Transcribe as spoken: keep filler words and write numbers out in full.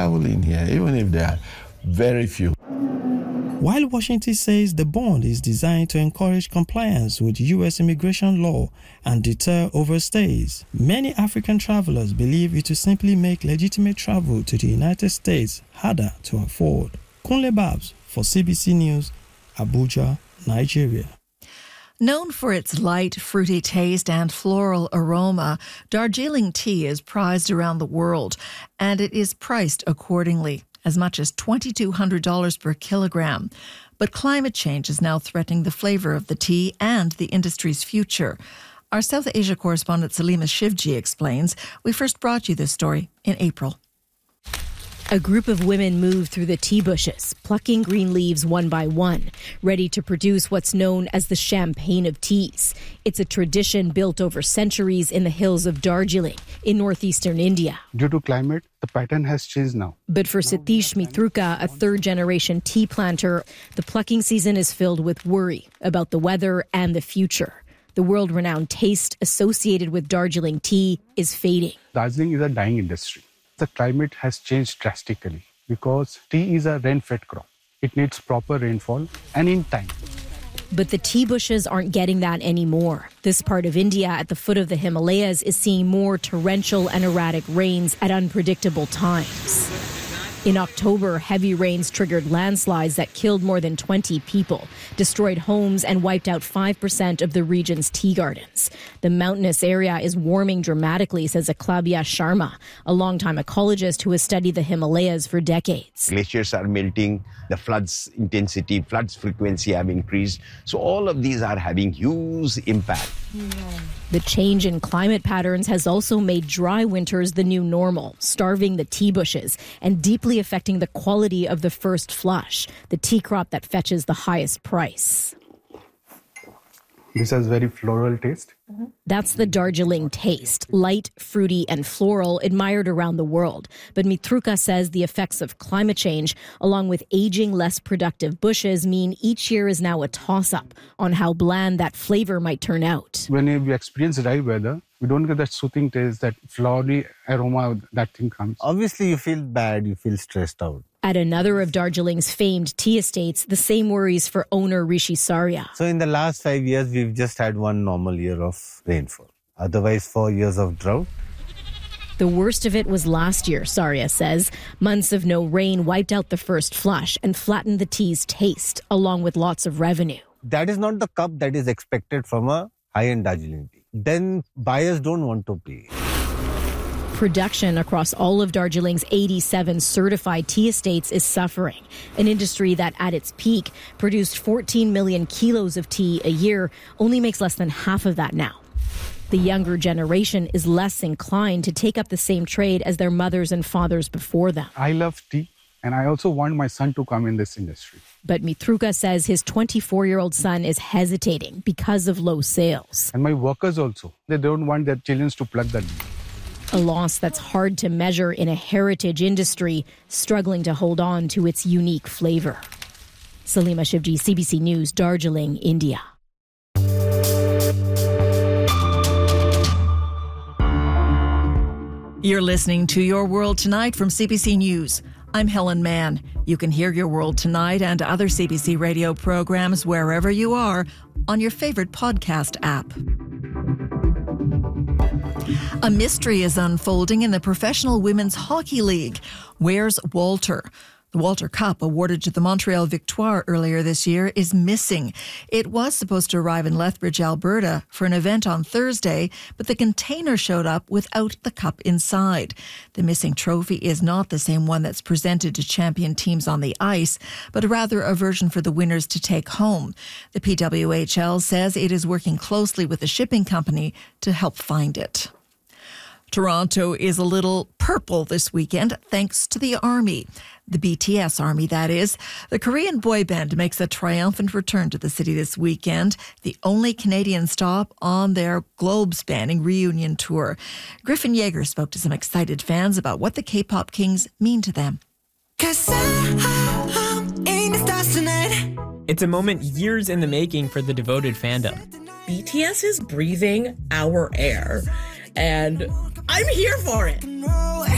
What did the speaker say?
travel in here, even if there are very few. While Washington says the bond is designed to encourage compliance with U S immigration law and deter overstays, many African travelers believe it will simply make legitimate travel to the United States harder to afford. Kunle Babs for C B C News, Abuja, Nigeria. Known for its light, fruity taste and floral aroma, Darjeeling tea is prized around the world, and it is priced accordingly, as much as two thousand two hundred dollars per kilogram. But climate change is now threatening the flavour of the tea and the industry's future. Our South Asia correspondent Salima Shivji explains. We first brought you this story in April. A group of women move through the tea bushes, plucking green leaves one by one, ready to produce what's known as the champagne of teas. It's a tradition built over centuries in the hills of Darjeeling in northeastern India. Due to climate, the pattern has changed now. But for Satish Mitruka, a third-generation tea planter, the plucking season is filled with worry about the weather and the future. The world-renowned taste associated with Darjeeling tea is fading. Darjeeling is a dying industry. The climate has changed drastically because tea is a rain-fed crop. It needs proper rainfall and in time. But the tea bushes aren't getting that anymore. This part of India at the foot of the Himalayas is seeing more torrential and erratic rains at unpredictable times. In October, heavy rains triggered landslides that killed more than twenty people, destroyed homes, and wiped out five percent of the region's tea gardens. The mountainous area is warming dramatically, says Eklavya Sharma, a longtime ecologist who has studied the Himalayas for decades. Glaciers are melting, the floods intensity, floods frequency have increased. So all of these are having huge impact. The change in climate patterns has also made dry winters the new normal, starving the tea bushes and deeply affecting the quality of the first flush, the tea crop that fetches the highest price. This has very floral taste. Mm-hmm. That's the Darjeeling taste, light, fruity, and floral, admired around the world. But Mitruka says the effects of climate change, along with aging, less productive bushes, mean each year is now a toss-up on how bland that flavor might turn out. When we experience dry weather, we don't get that soothing taste, that flowery aroma, that thing comes. Obviously, you feel bad, you feel stressed out. At another of Darjeeling's famed tea estates, the same worries for owner Rishi Saria. So in the last five years, we've just had one normal year of rainfall. Otherwise, four years of drought. The worst of it was last year, Saria says. Months of no rain wiped out the first flush and flattened the tea's taste, along with lots of revenue. That is not the cup that is expected from a high-end Darjeeling tea. Then buyers don't want to pay. Production across all of Darjeeling's eighty-seven certified tea estates is suffering, an industry that at its peak produced fourteen million kilos of tea a year only makes less than half of that now. The younger generation is less inclined to take up the same trade as their mothers and fathers before them. I love tea, and I also want my son to come in this industry. But Mitruka says his twenty-four-year-old son is hesitating because of low sales. And my workers also, they don't want their children to pluck that. A loss that's hard to measure in a heritage industry struggling to hold on to its unique flavor. Salima Shivji, C B C News, Darjeeling, India. You're listening to Your World Tonight from C B C News. I'm Helen Mann. You can hear Your World Tonight and other C B C radio programs wherever you are on your favorite podcast app. A mystery is unfolding in the Professional Women's Hockey League. Where's Walter? The Walter Cup, awarded to the Montreal Victoire earlier this year, is missing. It was supposed to arrive in Lethbridge, Alberta for an event on Thursday, but the container showed up without the cup inside. The missing trophy is not the same one that's presented to champion teams on the ice, but rather a version for the winners to take home. The P W H L says it is working closely with the shipping company to help find it. Toronto is a little purple this weekend thanks to the Army. The B T S Army, that is. The Korean boy band makes a triumphant return to the city this weekend, the only Canadian stop on their globe-spanning reunion tour. Griffin Yeager spoke to some excited fans about what the K-pop kings mean to them. It's a moment years in the making for the devoted fandom. B T S is breathing our air, and I'm here for it.